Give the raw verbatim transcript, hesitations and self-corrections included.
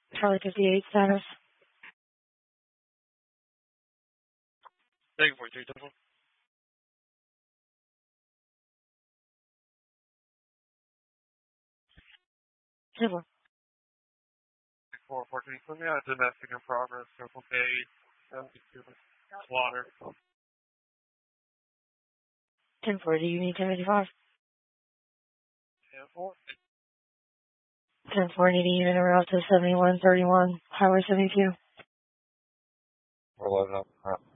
Charlie fifty-eight status. Thank you, forty-three, double. Double. four fourteen, so yeah, domestic in progress, Circle K, water. ten forty, you need ten eighty-five. ten four. ten forty, even route to seventy-one thirty-one, Highway seventy-two. We're loading up.